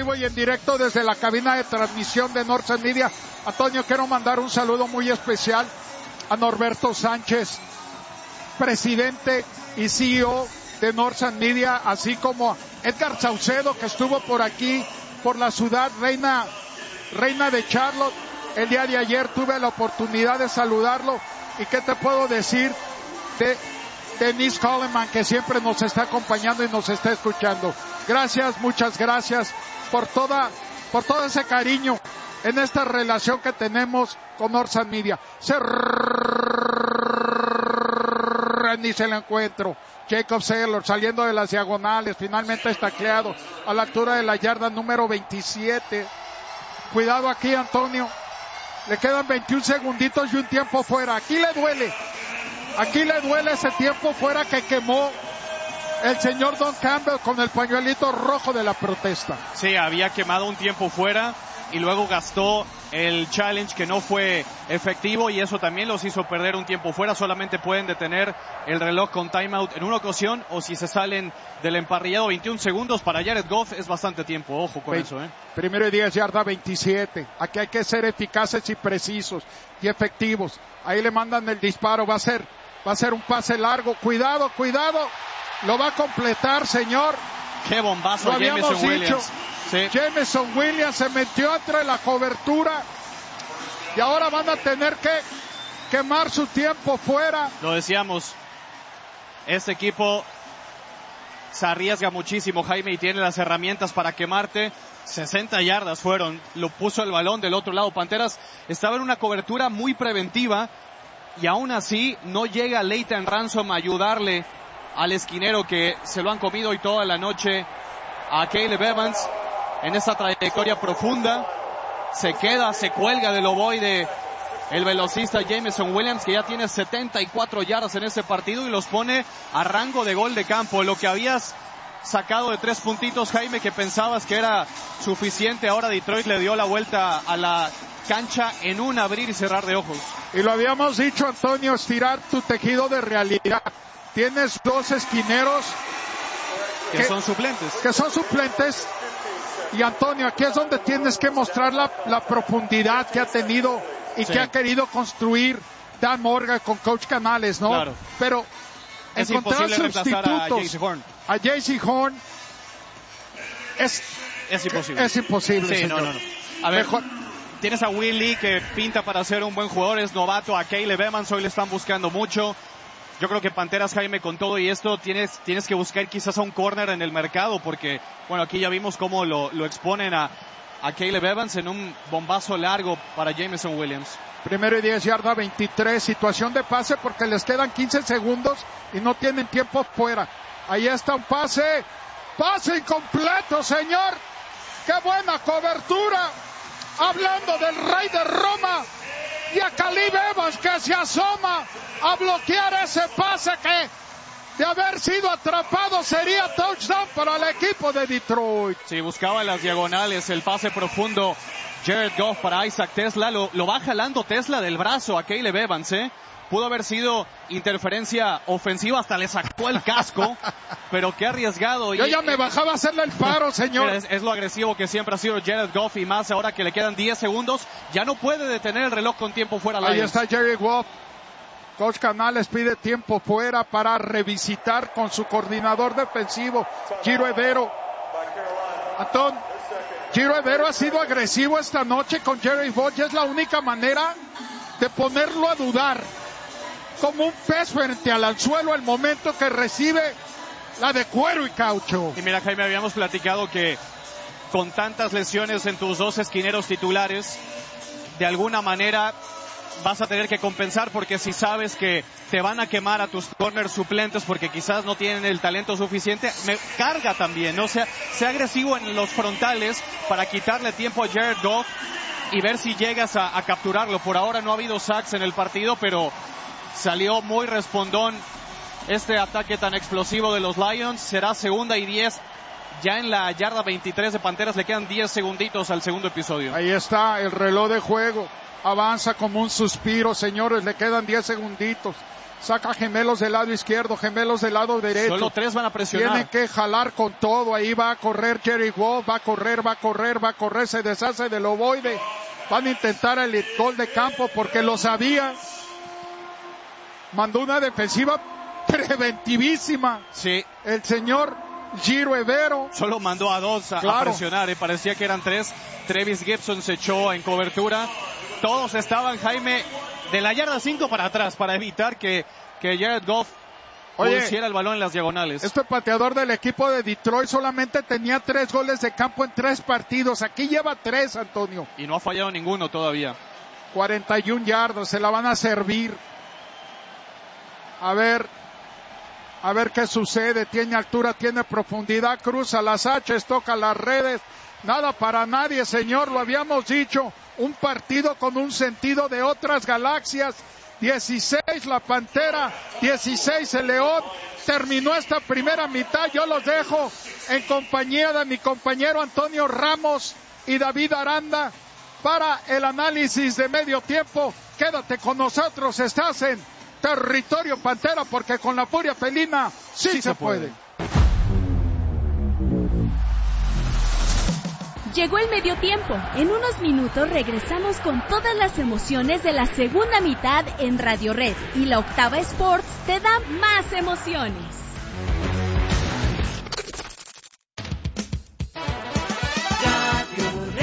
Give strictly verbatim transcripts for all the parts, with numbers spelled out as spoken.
vivo y en directo desde la cabina de transmisión de Northside Media. Antonio, quiero mandar un saludo muy especial a Norberto Sánchez, presidente y C E O de Northside Media, así como a Edgar Saucedo, que estuvo por aquí, por la ciudad reina, reina de Charlotte. El día de ayer tuve la oportunidad de saludarlo. ¿Y qué te puedo decir de Denise Coleman, que siempre nos está acompañando y nos está escuchando? Gracias, muchas gracias por toda, por todo ese cariño en esta relación que tenemos con Northside Media. Se reinicia el encuentro. Jacob Saylor saliendo de las diagonales, finalmente estacleado a la altura de la yarda número veintisiete. Cuidado aquí, Antonio. Le quedan veintiún segunditos y un tiempo fuera. Aquí le duele. Aquí le duele ese tiempo fuera que quemó el señor Don Campbell con el pañuelito rojo de la protesta. Sí, había quemado un tiempo fuera y luego gastó el challenge que no fue efectivo y eso también los hizo perder un tiempo fuera. Solamente pueden detener el reloj con timeout en una ocasión o si se salen del emparrillado. veintiún segundos para Jared Goff es bastante tiempo, ojo con eso, ¿eh? Primero y diez, yarda veintisiete. Aquí hay que ser eficaces y precisos y efectivos. Ahí le mandan el disparo, va a ser, va a ser un pase largo. Cuidado, cuidado. Lo va a completar, señor. Qué bombazo, Jameson Williams. Sí. Jameson Williams se metió entre la cobertura y ahora van a tener que quemar su tiempo fuera. Lo decíamos, este equipo se arriesga muchísimo, Jaime, y tiene las herramientas para quemarte. sesenta yardas fueron, lo puso el balón del otro lado. Panteras estaba en una cobertura muy preventiva y aún así no llega Leighton Ransom a ayudarle al esquinero que se lo han comido hoy toda la noche a Caleb Evans en esa trayectoria profunda. Se queda, se cuelga del ovoide el velocista Jameson Williams, que ya tiene setenta y cuatro yardas en este partido y los pone a rango de gol de campo. Lo que habías sacado de tres puntitos, Jaime, que pensabas que era suficiente, ahora Detroit le dio la vuelta a la cancha en un abrir y cerrar de ojos. Y lo habíamos dicho, Antonio, estirar tu tejido de realidad. Tienes dos esquineros que, que son suplentes. Que son suplentes. Y Antonio, aquí es donde tienes que mostrar la, la profundidad que ha tenido y sí. que ha querido construir Dan Morgan con Coach Canales, ¿no? Claro. Pero es encontrar sustitutos a J C Horn es, es imposible. Es imposible, sí, señor. no, no, no. A ver, Mejor. Tienes a Willie que pinta para ser un buen jugador, es novato. A Caleb Evans hoy le están buscando mucho. Yo creo que Panteras, Jaime, con todo y esto, tienes, tienes que buscar quizás a un corner en el mercado, porque, bueno, aquí ya vimos cómo lo, lo exponen a, a Caleb Evans en un bombazo largo para Jameson Williams. Primero y diez, yarda veintitrés, situación de pase porque les quedan quince segundos y no tienen tiempo fuera. Ahí está un pase, pase incompleto, señor. ¡Qué buena cobertura! Hablando del rey de Roma. Y a Caleb Evans que se asoma a bloquear ese pase que de haber sido atrapado sería touchdown para el equipo de Detroit. Sí, buscaba las diagonales, el pase profundo. Jared Goff para Isaac Tesla, lo, lo va jalando Tesla del brazo a Caleb Evans, ¿eh? Pudo haber sido interferencia ofensiva, hasta le sacó el casco, pero qué arriesgado. Yo y, ya me bajaba a hacerle el paro, señor. Es, es lo agresivo que siempre ha sido Jared Goff, y más ahora que le quedan diez segundos, ya no puede detener el reloj con tiempo fuera. Ahí está Jared Goff. Coach Canales pide tiempo fuera para revisitar con su coordinador defensivo, Giro Evero. Antón, Giro Evero ha sido agresivo esta noche con Jerry Bosch, es la única manera de ponerlo a dudar. Como un pez frente al anzuelo el momento que recibe la de cuero y caucho. Y mira, Jaime, habíamos platicado que con tantas lesiones en tus dos esquineros titulares, de alguna manera vas a tener que compensar, porque si sabes que te van a quemar a tus corners suplentes porque quizás no tienen el talento suficiente, me carga también, ¿no? O sea, sea agresivo en los frontales para quitarle tiempo a Jared Goff y ver si llegas a, a capturarlo. Por ahora no ha habido sacks en el partido, pero salió muy respondón este ataque tan explosivo de los Lions. Será segunda y diez ya en la yarda veintitrés de Panteras. Le quedan diez segunditos al segundo episodio. Ahí está el reloj de juego. Avanza como un suspiro, señores. Le quedan diez segunditos. saca Gemelos del lado izquierdo, Gemelos del lado derecho. Solo tres van a presionar. Tienen que jalar con todo, ahí va a correr Jerry Wolf, va a correr, va a correr, va a correr, se deshace del ovoide. Van a intentar el gol de campo porque lo sabía. Mandó una defensiva preventivísima. Sí. El señor Giro Evero. Solo mandó a dos a, claro. a presionar, eh. parecía que eran tres. Trevis Gibson se echó en cobertura. Todos estaban, Jaime, de la yarda cinco para atrás para evitar que, que Jared Goff pusiera el balón en las diagonales. Este pateador del equipo de Detroit solamente tenía tres goles de campo en tres partidos. Aquí lleva tres, Antonio. Y no ha fallado ninguno todavía. cuarenta y un yardas, se la van a servir. A ver, a ver qué sucede. Tiene altura, tiene profundidad, cruza las haches, toca las redes. Nada para nadie, señor, lo habíamos dicho. Un partido con un sentido de otras galaxias. dieciséis la Pantera, dieciséis el León. Terminó esta primera mitad. Yo los dejo en compañía de mi compañero Antonio Ramos y David Aranda para el análisis de medio tiempo. Quédate con nosotros, estás en Territorio Pantera, porque con la furia felina sí, sí se, se puede. puede. Llegó el medio tiempo. En unos minutos regresamos con todas las emociones de la segunda mitad en Radio Red. Y la Octava Sports te da más emociones. Radio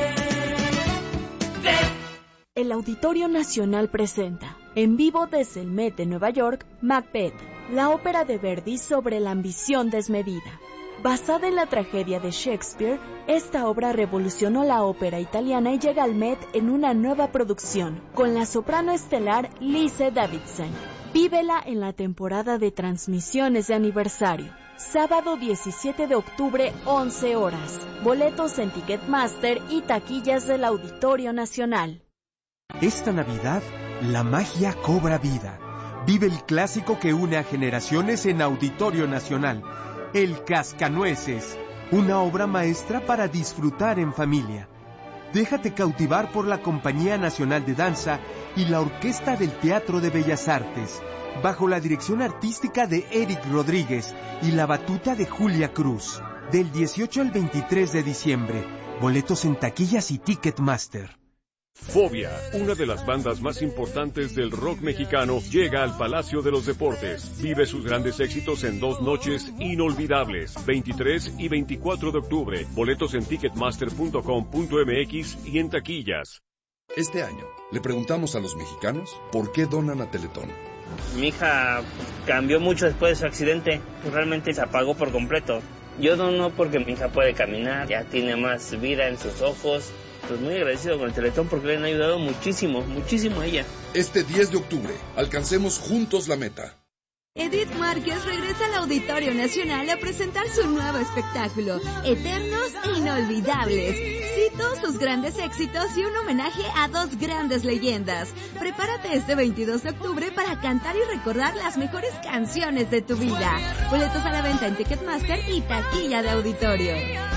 Red. Red. El Auditorio Nacional presenta, en vivo desde el Met de Nueva York, Macbeth, la ópera de Verdi sobre la ambición desmedida. Basada en la tragedia de Shakespeare, esta obra revolucionó la ópera italiana y llega al Met en una nueva producción, con la soprano estelar Lise Davidson. Vívela en la temporada de transmisiones de aniversario. Sábado diecisiete de octubre, once horas. Boletos en Ticketmaster y taquillas del Auditorio Nacional. Esta Navidad, la magia cobra vida. Vive el clásico que une a generaciones en Auditorio Nacional. El Cascanueces, una obra maestra para disfrutar en familia. Déjate cautivar por la Compañía Nacional de Danza y la Orquesta del Teatro de Bellas Artes, bajo la dirección artística de Eric Rodríguez y la batuta de Julia Cruz. Del dieciocho al veintitrés de diciembre, boletos en taquillas y Ticketmaster. Fobia, una de las bandas más importantes del rock mexicano, llega al Palacio de los Deportes. Vive sus grandes éxitos en dos noches inolvidables, veintitrés y veinticuatro de octubre. Boletos en ticketmaster punto com punto m x y en taquillas. Este año, le preguntamos a los mexicanos por qué donan a Teletón. Mi hija cambió mucho después de su accidente, realmente se apagó por completo. Yo dono porque mi hija puede caminar, ya tiene más vida en sus ojos. Pues muy agradecido con el Teletón porque le han ayudado muchísimo, muchísimo a ella. Este diez de octubre, alcancemos juntos la meta. Edith Márquez regresa al Auditorio Nacional a presentar su nuevo espectáculo, Eternos e Inolvidables. Cito sus grandes éxitos y un homenaje a dos grandes leyendas. Prepárate este veintidós de octubre para cantar y recordar las mejores canciones de tu vida. Boletos a la venta en Ticketmaster y taquilla de auditorio.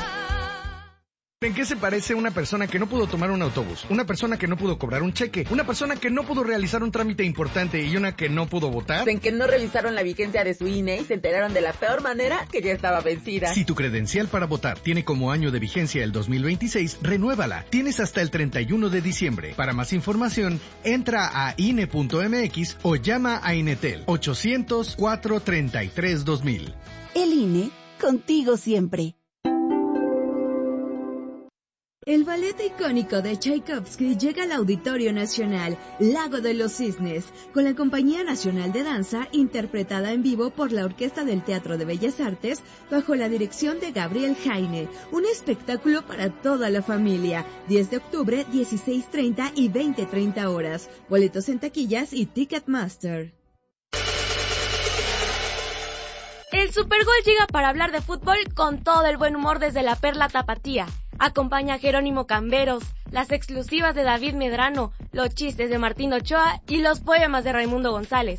¿En qué se parece una persona que no pudo tomar un autobús? Una persona que no pudo cobrar un cheque, una persona que no pudo realizar un trámite importante y una que no pudo votar. En que no revisaron la vigencia de su I N E y se enteraron de la peor manera que ya estaba vencida. Si tu credencial para votar tiene como año de vigencia el dos mil veintiséis, renuévala. Tienes hasta el treinta y uno de diciembre. Para más información, entra a I N E punto m x o llama a Inetel ochocientos, cuatrocientos treinta y tres, dos mil. El I N E, contigo siempre. El ballet icónico de Tchaikovsky llega al Auditorio Nacional, Lago de los Cisnes, con la Compañía Nacional de Danza, interpretada en vivo por la Orquesta del Teatro de Bellas Artes, bajo la dirección de Gabriel Jaine. Un espectáculo para toda la familia. diez de octubre, dieciséis treinta y veinte treinta horas. Boletos en taquillas y Ticketmaster. El Supergol llega para hablar de fútbol con todo el buen humor desde la Perla Tapatía. Acompaña a Jerónimo Camberos, las exclusivas de David Medrano, los chistes de Martín Ochoa y los poemas de Raimundo González.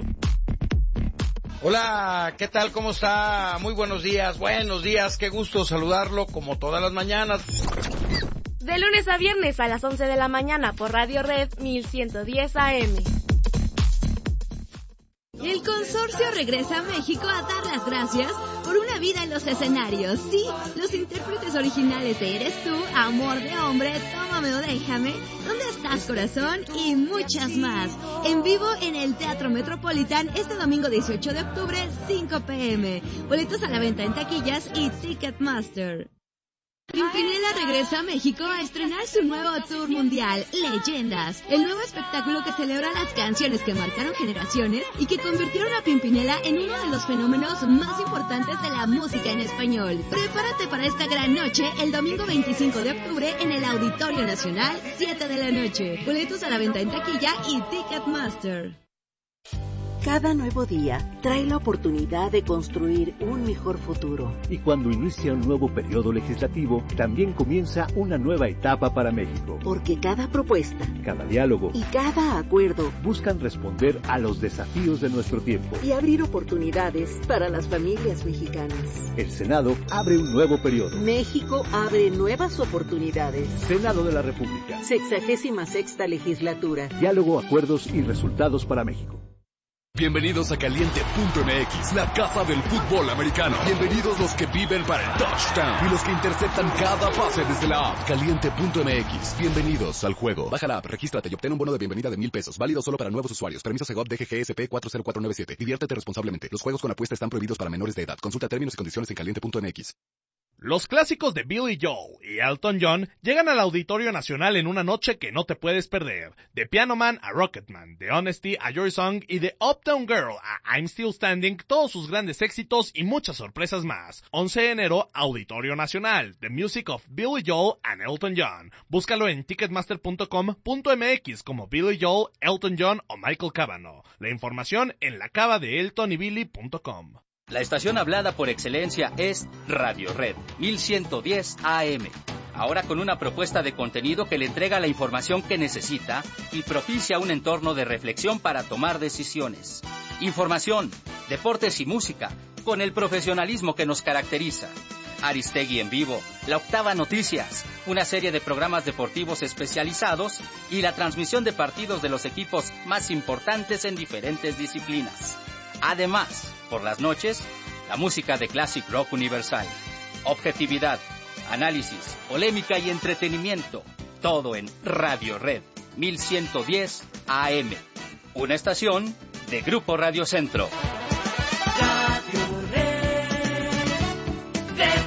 Hola, ¿qué tal? ¿Cómo está? Muy buenos días, buenos días, qué gusto saludarlo como todas las mañanas. De lunes a viernes a las once de la mañana por Radio Red mil ciento diez A M. El consorcio regresa a México a dar las gracias por una vida en los escenarios. Sí, los intérpretes originales de Eres Tú, Amor de Hombre, Tómame o Déjame, ¿Dónde estás, corazón? Y muchas más. En vivo en el Teatro Metropolitan este domingo dieciocho de octubre, cinco p m Boletos a la venta en taquillas y Ticketmaster. Pimpinela regresa a México a estrenar su nuevo tour mundial, Leyendas, el nuevo espectáculo que celebra las canciones que marcaron generaciones y que convirtieron a Pimpinela en uno de los fenómenos más importantes de la música en español. Prepárate para esta gran noche el domingo veinticinco de octubre en el Auditorio Nacional, siete de la noche. Boletos a la venta en taquilla y Ticketmaster. Cada nuevo día trae la oportunidad de construir un mejor futuro. Y cuando inicia un nuevo periodo legislativo, también comienza una nueva etapa para México. Porque cada propuesta, cada diálogo y cada acuerdo buscan responder a los desafíos de nuestro tiempo y abrir oportunidades para las familias mexicanas. El Senado abre un nuevo periodo. México abre nuevas oportunidades. Senado de la República. Sexagésima sexta legislatura. Diálogo, acuerdos y resultados para México. Bienvenidos a Caliente punto m x, la casa del fútbol americano. Bienvenidos los que viven para el touchdown y los que interceptan cada pase desde la app. Caliente punto m x, bienvenidos al juego. Baja la app, regístrate y obtén un bono de bienvenida de mil pesos, válido solo para nuevos usuarios. Permiso Segov D G G S P cuatro cero cuatro nueve siete. Diviértete responsablemente. Los juegos con apuesta están prohibidos para menores de edad. Consulta términos y condiciones en caliente punto m x. Los clásicos de Billy Joel y Elton John llegan al Auditorio Nacional en una noche que no te puedes perder. De Piano Man a Rocketman, de Honesty a Your Song y de Uptown Girl a I'm Still Standing, todos sus grandes éxitos y muchas sorpresas más. once de enero, Auditorio Nacional, The Music of Billy Joel and Elton John. Búscalo en ticketmaster punto com punto m x como Billy Joel, Elton John o Michael Cavanaugh. La información en la cava de elton y billy punto com. La estación hablada por excelencia es Radio Red, mil ciento diez A M. Ahora con una propuesta de contenido que le entrega la información que necesita y propicia un entorno de reflexión para tomar decisiones. Información, deportes y música, con el profesionalismo que nos caracteriza. Aristegui en vivo, La Octava Noticias, una serie de programas deportivos especializados y la transmisión de partidos de los equipos más importantes en diferentes disciplinas. Además, por las noches, la música de Classic Rock Universal. Objetividad, análisis, polémica y entretenimiento. Todo en Radio Red, mil ciento diez A M. Una estación de Grupo Radio Centro. Radio Red. Red.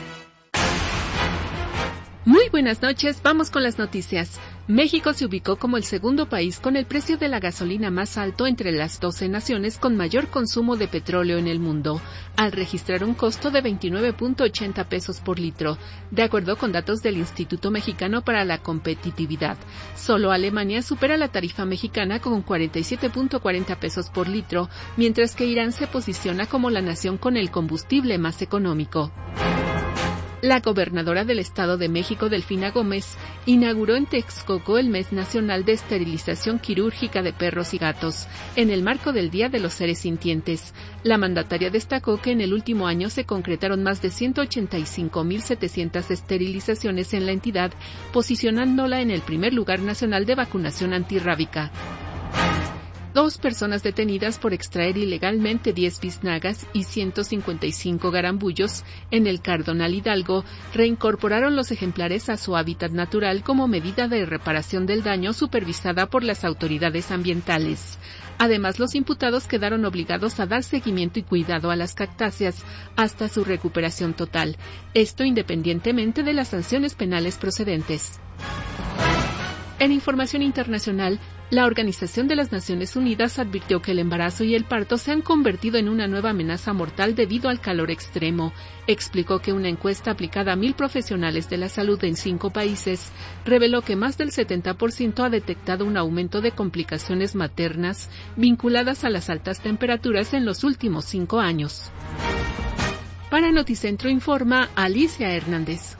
Muy buenas noches, vamos con las noticias. México se ubicó como el segundo país con el precio de la gasolina más alto entre las doce naciones con mayor consumo de petróleo en el mundo, al registrar un costo de veintinueve punto ochenta pesos por litro, de acuerdo con datos del Instituto Mexicano para la Competitividad. Solo Alemania supera la tarifa mexicana con cuarenta y siete punto cuarenta pesos por litro, mientras que Irán se posiciona como la nación con el combustible más económico. La gobernadora del Estado de México, Delfina Gómez, inauguró en Texcoco el Mes Nacional de Esterilización Quirúrgica de Perros y Gatos, en el marco del Día de los Seres Sintientes. La mandataria destacó que en el último año se concretaron más de ciento ochenta y cinco mil setecientas esterilizaciones en la entidad, posicionándola en el primer lugar nacional de vacunación antirrábica. Dos personas detenidas por extraer ilegalmente diez biznagas y ciento cincuenta y cinco garambullos en el Cardonal Hidalgo reincorporaron los ejemplares a su hábitat natural como medida de reparación del daño supervisada por las autoridades ambientales. Además, los imputados quedaron obligados a dar seguimiento y cuidado a las cactáceas hasta su recuperación total, esto independientemente de las sanciones penales procedentes. En información internacional, la Organización de las Naciones Unidas advirtió que el embarazo y el parto se han convertido en una nueva amenaza mortal debido al calor extremo. Explicó que una encuesta aplicada a mil profesionales de la salud en cinco países reveló que más del setenta por ciento ha detectado un aumento de complicaciones maternas vinculadas a las altas temperaturas en los últimos cinco años. Para Noticentro informa Alicia Hernández.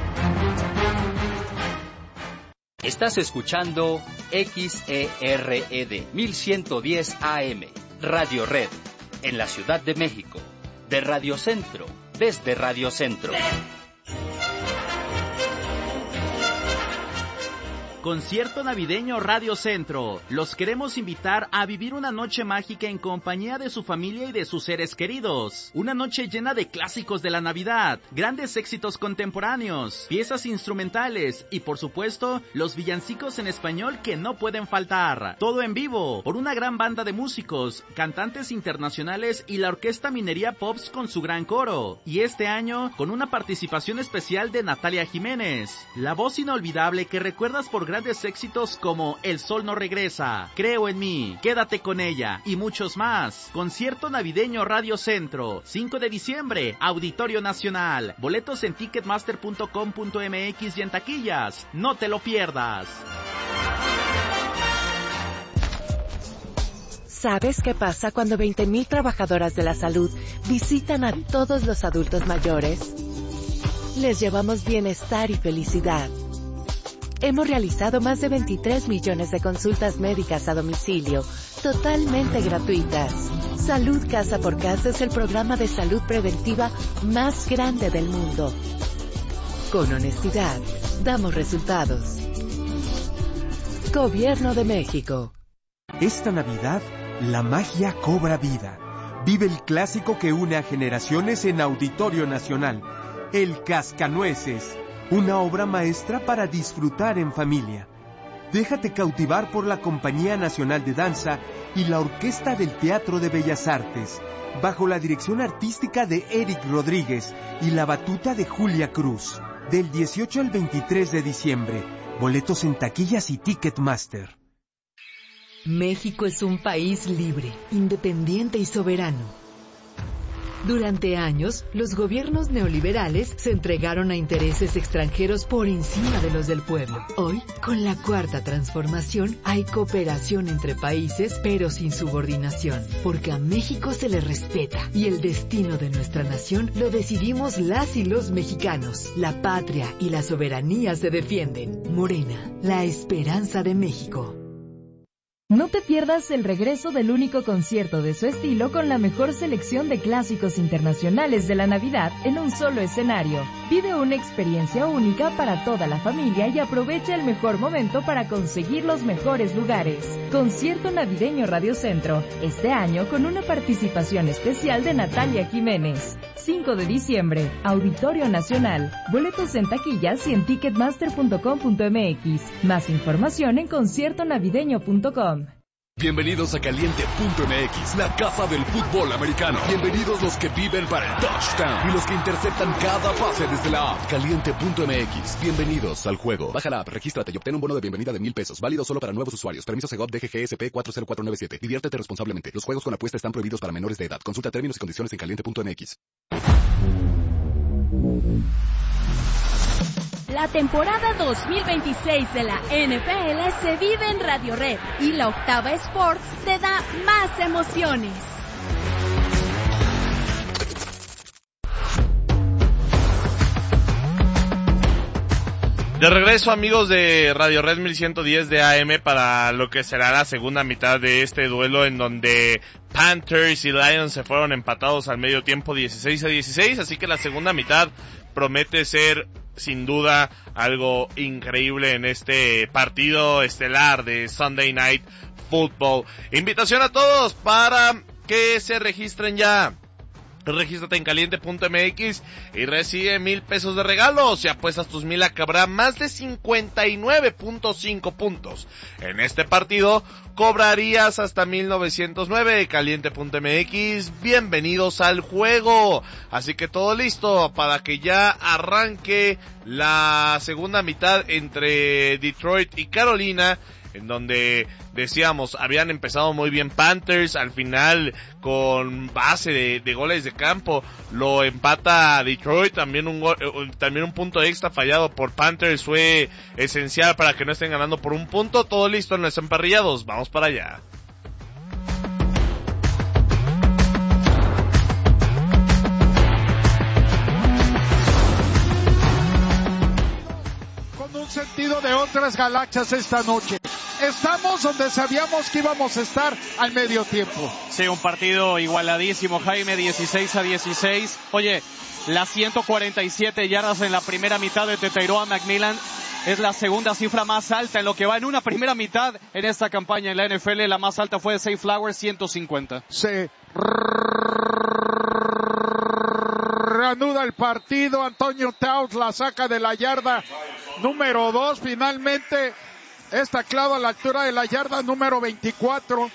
Estás escuchando X E R E D mil ciento diez A M, Radio Red, en la Ciudad de México, de Radio Centro, desde Radio Centro. Concierto navideño Radio Centro. Los queremos invitar a vivir una noche mágica en compañía de su familia y de sus seres queridos. Una noche llena de clásicos de la Navidad, grandes éxitos contemporáneos, piezas instrumentales y por supuesto los villancicos en español que no pueden faltar. Todo en vivo por una gran banda de músicos, cantantes internacionales y la Orquesta Minería Pops con su gran coro. Y este año con una participación especial de Natalia Jiménez, la voz inolvidable que recuerdas por grandes éxitos como El Sol No Regresa, Creo en Mí, Quédate con Ella y muchos más. Concierto navideño Radio Centro, cinco de diciembre, Auditorio Nacional. Boletos en ticketmaster punto com punto m x y en taquillas. No te lo pierdas. ¿Sabes qué pasa cuando veinte mil trabajadoras de la salud visitan a todos los adultos mayores? Les llevamos bienestar y felicidad. Hemos realizado más de veintitrés millones de consultas médicas a domicilio, totalmente gratuitas. Salud Casa por Casa es el programa de salud preventiva más grande del mundo. Con honestidad, damos resultados. Gobierno de México. Esta Navidad, la magia cobra vida. Vive el clásico que une a generaciones en Auditorio Nacional, El Cascanueces. Una obra maestra para disfrutar en familia. Déjate cautivar por la Compañía Nacional de Danza y la Orquesta del Teatro de Bellas Artes, bajo la dirección artística de Eric Rodríguez y la batuta de Julia Cruz. Del dieciocho al veintitrés de diciembre. Boletos en taquillas y Ticketmaster. México es un país libre, independiente y soberano. Durante años, los gobiernos neoliberales se entregaron a intereses extranjeros por encima de los del pueblo. Hoy, con la Cuarta Transformación, hay cooperación entre países, pero sin subordinación, porque a México se le respeta y el destino de nuestra nación lo decidimos las y los mexicanos. La patria y la soberanía se defienden. Morena, la esperanza de México. No te pierdas el regreso del único concierto de su estilo con la mejor selección de clásicos internacionales de la Navidad en un solo escenario. Vive una experiencia única para toda la familia y aprovecha el mejor momento para conseguir los mejores lugares. Concierto navideño Radio Centro, este año con una participación especial de Natalia Jiménez. cinco de diciembre, Auditorio Nacional. Boletos en taquillas y en ticketmaster punto com punto m x. Más información en concierto navideño punto com. Bienvenidos a Caliente punto m x, la casa del fútbol americano. Bienvenidos los que viven para el touchdown y los que interceptan cada pase desde la app. Caliente punto m x, bienvenidos al juego. Baja la app, regístrate y obtén un bono de bienvenida de mil pesos, válido solo para nuevos usuarios. Permiso Segov D G G S P cuatro cero cuatro nueve siete. Diviértete responsablemente. Los juegos con apuesta están prohibidos para menores de edad. Consulta términos y condiciones en caliente punto m x. La temporada dos mil veintiséis de la N F L se vive en Radio Red y la Octava Sports te da más emociones. De regreso, amigos de Radio Red mil ciento diez de A M, para lo que será la segunda mitad de este duelo en donde Panthers y Lions se fueron empatados al medio tiempo dieciséis a dieciséis, así que la segunda mitad promete ser sin duda algo increíble en este partido estelar de Sunday Night Football. Invitación a todos para que se registren ya. Regístrate en caliente punto m x y recibe mil pesos de regalo. Si apuestas tus mil, habrá más de cincuenta y nueve punto cinco puntos. En este partido cobrarías hasta mil novecientos nueve. Caliente punto m x, bienvenidos al juego. Así que todo listo para que ya arranque la segunda mitad entre Detroit y Carolina, en donde decíamos, habían empezado muy bien Panthers, al final con base de, de goles de campo lo empata Detroit, también un gol, también un punto extra fallado por Panthers fue esencial para que no estén ganando por un punto. Todo listo en los emparrillados, vamos para allá. Con un sentido de otras galaxias esta noche. Estamos donde sabíamos que íbamos a estar al medio tiempo. Sí, un partido igualadísimo, Jaime, dieciséis a dieciséis. Oye, las ciento cuarenta y siete yardas en la primera mitad de Tetairoa Macmillan Es la segunda cifra más alta en lo que va en una primera mitad en esta campaña en la N F L. La más alta fue de Zay Flowers, ciento cincuenta. Se reanuda el partido. Antonio Towns la saca de la yarda número dos. Finalmente está clavo a la altura de la yarda número veinticuatro,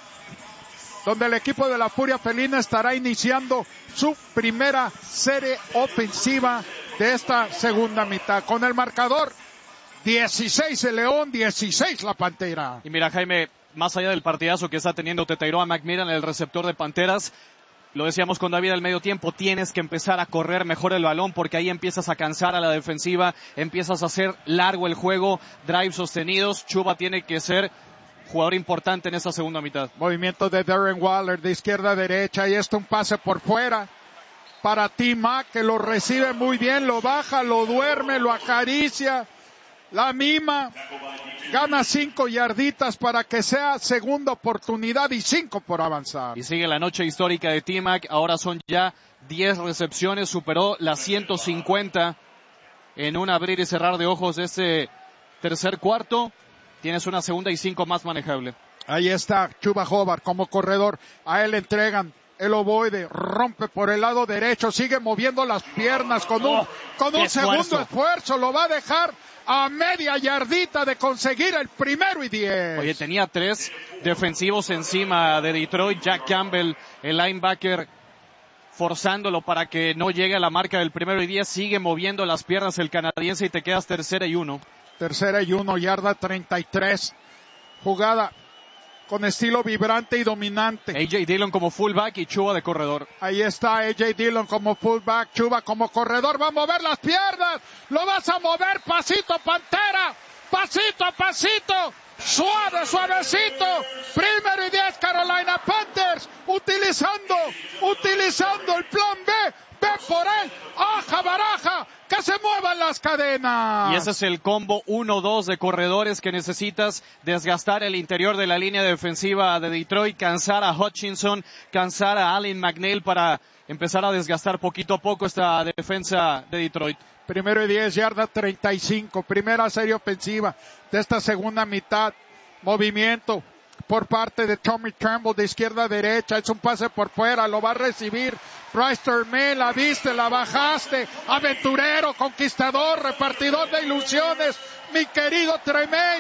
donde el equipo de la Furia Felina estará iniciando su primera serie ofensiva de esta segunda mitad. Con el marcador dieciséis el León, dieciséis la Pantera. Y mira, Jaime, más allá del partidazo que está teniendo Tetairoa McMillan, el receptor de Panteras, lo decíamos con David al medio tiempo, tienes que empezar a correr mejor el balón porque ahí empiezas a cansar a la defensiva, empiezas a hacer largo el juego, drives sostenidos. Chuba tiene que ser jugador importante en esta segunda mitad. Movimiento de Darren Waller de izquierda a derecha y esto un pase por fuera para T-Mac, que lo recibe muy bien, lo baja, lo duerme, lo acaricia, la mima, gana cinco yarditas para que sea segunda oportunidad y cinco por avanzar. Y sigue la noche histórica de T-Mac, ahora son ya diez recepciones, superó las ciento cincuenta en un abrir y cerrar de ojos de este tercer cuarto. Tienes una segunda y cinco más manejable. Ahí está Chuba Hubbard como corredor, a él le entregan el ovoide, rompe por el lado derecho, sigue moviendo las piernas con un, oh, con un segundo esfuerzo. esfuerzo, lo va a dejar a media yardita de conseguir el primero y diez. Oye, tenía tres defensivos encima de Detroit, Jack Campbell, el linebacker, forzándolo para que no llegue a la marca del primero y diez, sigue moviendo las piernas el canadiense y te quedas tercera y uno. Tercera y uno, yarda treinta y tres, jugada con estilo vibrante y dominante. A J Dillon como fullback y Chuba de corredor. Ahí está A J Dillon como fullback, Chuba como corredor, va a mover las piernas, lo vas a mover, pasito Pantera, pasito a pasito, suave, suavecito, primero y diez Carolina Panthers, utilizando, utilizando el plan B, ve por él, aja baraja, que se muevan las cadenas. Y ese es el combo uno dos de corredores que necesitas, desgastar el interior de la línea defensiva de Detroit, cansar a Hutchinson, cansar a Allen McNeil para empezar a desgastar poquito a poco esta defensa de Detroit. Primero y diez, yarda treinta y cinco, primera serie ofensiva de esta segunda mitad. Movimiento por parte de Tommy Tremble de izquierda a derecha, es un pase por fuera, lo va a recibir Bryce Tremaine, la viste, la bajaste, aventurero, conquistador, repartidor de ilusiones, mi querido Tremaine,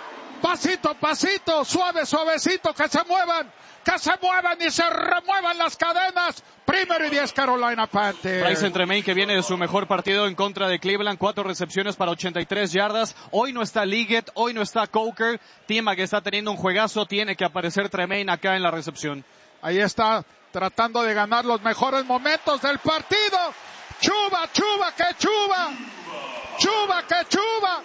pasito a pasito, suave, suavecito, que se muevan, que se muevan y se remuevan las cadenas. Primero y diez Carolina Panthers. Bryce Tremaine, que viene de su mejor partido en contra de Cleveland, cuatro recepciones para ochenta y tres yardas. Hoy no está Liggett, hoy no está Coker. Tima, que está teniendo un juegazo, tiene que aparecer Tremaine acá en la recepción. Ahí está, tratando de ganar los mejores momentos del partido. Chuba, Chuba, que Chuba. Chuba, que Chuba.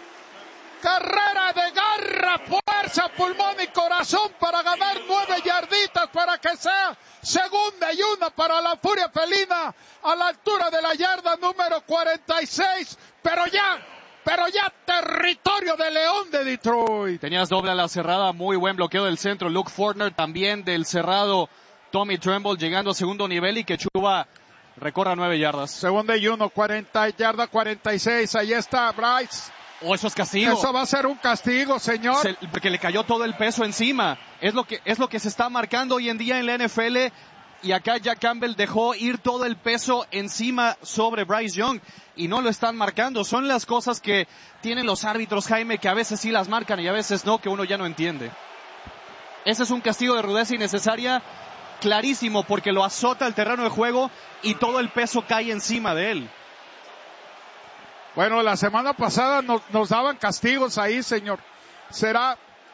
Carrera de garra, fuerza, pulmón y corazón para ganar nueve yarditas para que sea segunda y una para la Furia Felina a la altura de la yarda número cuarenta y seis, pero ya, pero ya territorio de León de Detroit. Tenías doble a la cerrada, muy buen bloqueo del centro, Luke Fortner, también del cerrado Tommy Tremble llegando a segundo nivel y que Chuba recorra nueve yardas. Segunda y uno, cuarenta, yarda cuarenta y seis, ahí está Bryce. O oh, eso es castigo. Eso va a ser un castigo, señor. Se, porque le cayó todo el peso encima. Es lo que es lo que se está marcando hoy en día en la N F L. Y acá Jack Campbell dejó ir todo el peso encima sobre Bryce Young. Y no lo están marcando. Son las cosas que tienen los árbitros, Jaime, que a veces sí las marcan y a veces no, que uno ya no entiende. Ese es un castigo de rudeza innecesaria, clarísimo, porque lo azota el terreno de juego y todo el peso cae encima de él. Bueno, la semana pasada nos, nos daban castigos ahí, señor. Será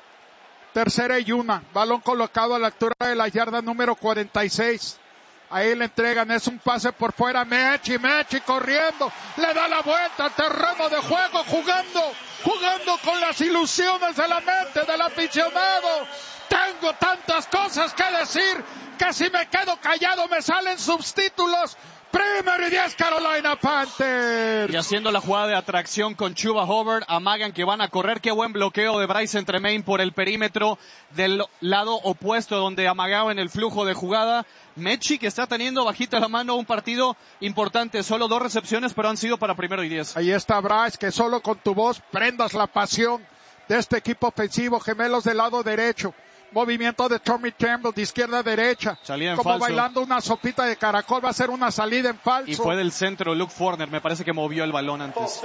tercera y una. Balón colocado a la altura de la yarda número cuarenta y seis. Ahí le entregan, es un pase por fuera. Mechi, Mechi corriendo. Le da la vuelta al terreno de juego, jugando, jugando con las ilusiones de la mente del aficionado. Tengo tantas cosas que decir que si me quedo callado me salen subtítulos. Primero y diez, Carolina Panthers. Y haciendo la jugada de atracción con Chuba Hubbard, amagan que van a correr. Qué buen bloqueo de Bryce Tremaine por el perímetro del lado opuesto donde amagaba en el flujo de jugada. Mechi, que está teniendo bajita la mano un partido importante, solo dos recepciones, pero han sido para primero y diez. Ahí está Bryce, que solo con tu voz prendas la pasión de este equipo ofensivo. Gemelos del lado derecho. Movimiento de Tommy Campbell de izquierda a derecha. Salida en como falso. Bailando una sopita de caracol. Va a ser una salida en falso. Y fue del centro Luke Forner. Me parece que movió el balón antes.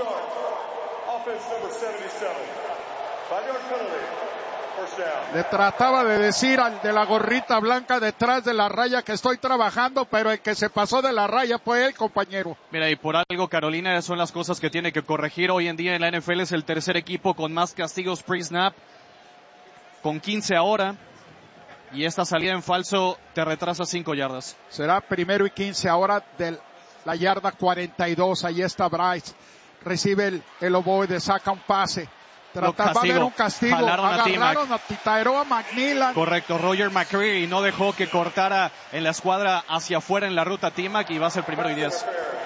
Le trataba de decir al de la gorrita blanca detrás de la raya que estoy trabajando, pero el que se pasó de la raya fue el compañero. Mira, y por algo Carolina son las cosas que tiene que corregir. Hoy en día en la N F L es el tercer equipo con más castigos pre-snap, con quince ahora. Y esta salida en falso te retrasa cinco yardas. Será primero y quince ahora de la yarda cuarenta y dos. Ahí está Bryce. Recibe el, el ovoide, saca un pase. Trata, va a haber un castigo. Jalaron Agarraron a, a Titaeroa McMillan. Correcto, Roger McCreary no dejó que cortara en la escuadra hacia afuera en la ruta T-Mac y va a ser primero y diez.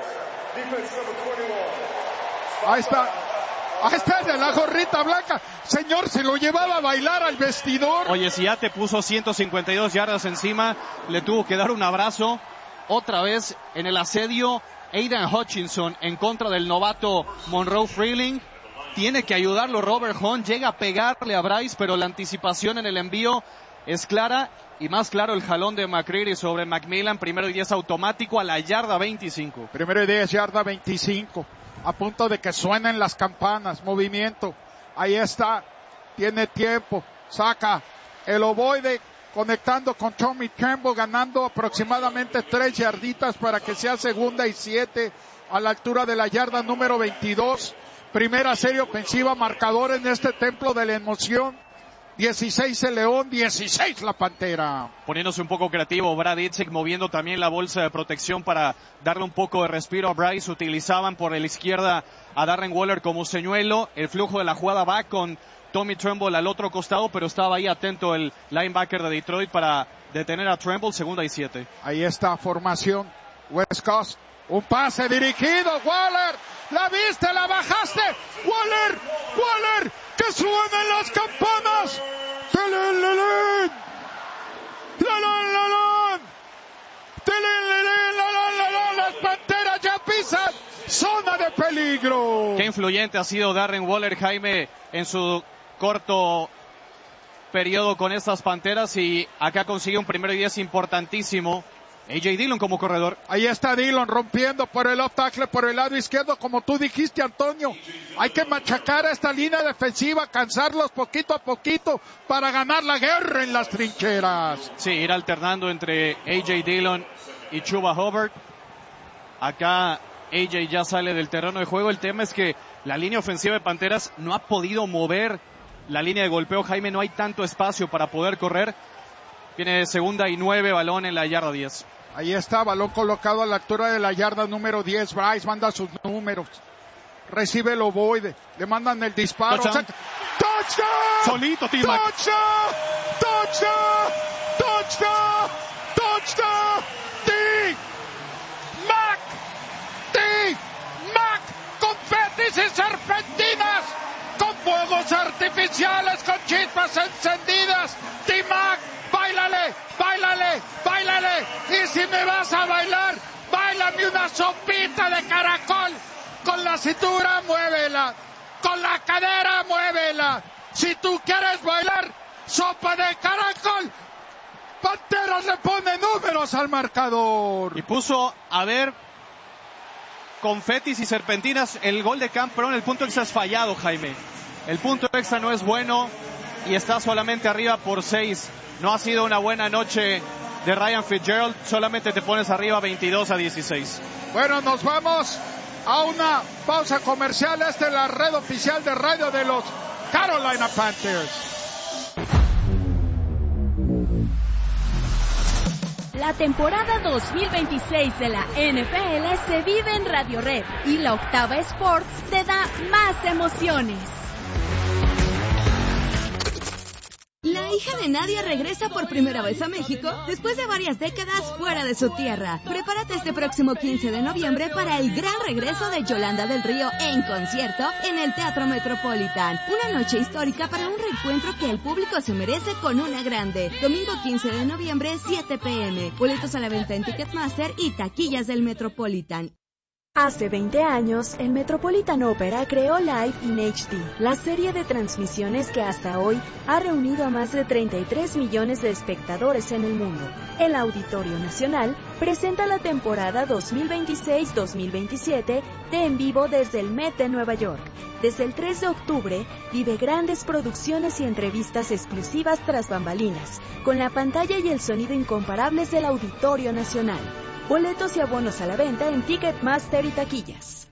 Ahí está. Ahí está el de la gorrita blanca. Señor, se lo llevaba a bailar al vestidor. Oye, si ya te puso ciento cincuenta y dos yardas encima, le tuvo que dar un abrazo. Otra vez en el asedio, Aidan Hutchinson en contra del novato Monroe Freeling. Tiene que ayudarlo Robert Hunt, llega a pegarle a Bryce, pero la anticipación en el envío es clara. Y más claro el jalón de McCreary sobre McMillan. Primero y diez automático a la yarda veinticinco. Primero y diez, yarda veinticinco. A punto de que suenen las campanas. Movimiento. Ahí está. Tiene tiempo. Saca el ovoide conectando con Tommy Campbell, ganando aproximadamente tres yarditas para que sea segunda y siete a la altura de la yarda número veintidós. Primera serie ofensiva, marcador en este templo de la emoción. dieciséis el León, dieciséis la Pantera. Poniéndose un poco creativo, Brad Itzek moviendo también la bolsa de protección para darle un poco de respiro a Bryce. Utilizaban por la izquierda a Darren Waller como señuelo. El flujo de la jugada va con Tommy Tremble al otro costado, pero estaba ahí atento el linebacker de Detroit para detener a Tremble, segunda y siete. Ahí está, formación. West Coast. Un pase dirigido, Waller. ¿La viste? ¿La bajaste? Waller, Waller. ¡Que suenen las campanas! ¡Telelelén! ¡Lalán, lalán! ¡Telelelén, lalán, lalán! ¡Las Panteras ya pisan! ¡Zona de peligro! Qué influyente ha sido Darren Waller, Jaime, en su corto periodo con estas Panteras, y acá consigue un primero y diez importantísimo. A J Dillon como corredor. Ahí está Dillon rompiendo por el off tackle, por el lado izquierdo, como tú dijiste, Antonio. Hay que machacar a esta línea defensiva, cansarlos poquito a poquito para ganar la guerra en las trincheras. Sí, ir alternando entre A J Dillon y Chuba Hubbard. Acá A J ya sale del terreno de juego. El tema es que la línea ofensiva de Panteras no ha podido mover la línea de golpeo. Jaime, no hay tanto espacio para poder correr. Viene segunda y nueve, balón en la yarda diez. Ahí está, balón colocado a la altura de la yarda número diez. Bryce manda sus números. Recibe el ovoide. Le mandan el disparo. Touchdown. ¡Touchdown! Solito, T-Mac. ¡Touchdown! ¡Touchdown! ¡Touchdown! ¡Touchdown! ¡T-Mac! ¡T-Mac! ¡Confetis y serpentinas! ¡Con fuegos artificiales! ¡Con chispas encendidas! ¡T-Mac! ¡Báilale! ¡Báilale! ¡Báilale! Y si me vas a bailar, báilame una sopita de caracol. Con la cintura, muévela. Con la cadera, muévela. Si tú quieres bailar, sopa de caracol. Panteras le pone números al marcador. Y puso, a ver, confetis y serpentinas. El gol de Camperón, el punto extra es fallado, Jaime. El punto extra no es bueno y está solamente arriba por seis. No ha sido una buena noche de Ryan Fitzgerald, solamente te pones arriba veintidós a dieciséis. Bueno, nos vamos a una pausa comercial. Esta es la red oficial de radio de los Carolina Panthers. La temporada dos mil veintiséis de la N F L se vive en Radio Red y la Octava Sports te da más emociones. La hija de Nadia regresa por primera vez a México después de varias décadas fuera de su tierra. Prepárate este próximo quince de noviembre para el gran regreso de Yolanda del Río en concierto en el Teatro Metropolitan. Una noche histórica para un reencuentro que el público se merece con una grande. Domingo quince de noviembre, siete pe eme. Boletos a la venta en Ticketmaster y taquillas del Metropolitan. Hace veinte años, el Metropolitan Opera creó Live in H D, la serie de transmisiones que hasta hoy ha reunido a más de treinta y tres millones de espectadores en el mundo. El Auditorio Nacional presenta la temporada dos mil veintiséis dos mil veintisiete de En Vivo desde el Met de Nueva York. Desde el tres de octubre, vive grandes producciones y entrevistas exclusivas tras bambalinas, con la pantalla y el sonido incomparables del Auditorio Nacional. Boletos y abonos a la venta en Ticketmaster y taquillas.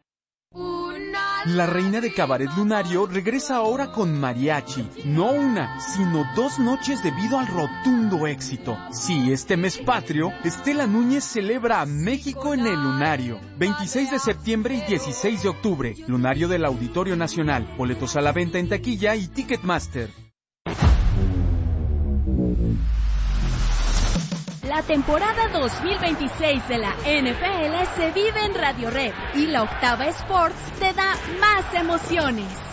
La reina de Cabaret Lunario regresa ahora con mariachi. No una, sino dos noches debido al rotundo éxito. Sí, este mes patrio, Estela Núñez celebra a México en el Lunario. veintiséis de septiembre y dieciséis de octubre. Lunario del Auditorio Nacional. Boletos a la venta en taquilla y Ticketmaster. La temporada dos mil veintiséis de la N F L se vive en Radio Red y la Octava Sports te da más emociones.